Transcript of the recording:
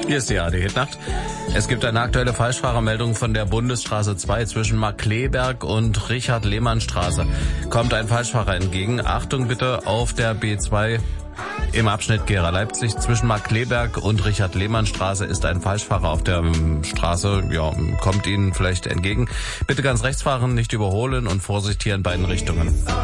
Hier ist die AD-Hit-Nacht. Es gibt eine aktuelle Falschfahrermeldung von der Bundesstraße 2 zwischen Markkleeberg und Richard-Lehmann-Straße. Kommt ein Falschfahrer entgegen. Achtung bitte, auf der B2 im Abschnitt Gera-Leipzig zwischen Markkleeberg und Richard-Lehmann-Straße ist ein Falschfahrer auf der Straße. Ja, kommt Ihnen vielleicht entgegen. Bitte ganz rechts fahren, nicht überholen und Vorsicht hier in beiden Richtungen.